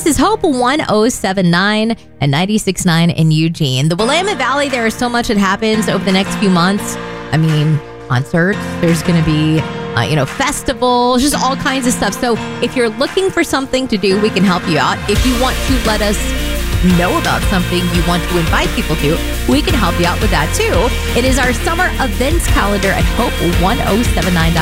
This is Hope 1079 and 96.9 in Eugene. The Willamette Valley, there is so much that happens over the next few months. I mean, concerts, there's going to be, festivals, just all kinds of stuff. So if you're looking for something to do, we can help you out. If you want to let us know about something you want to invite people to, we can help you out with that too. It is our summer events calendar at hope1079.com.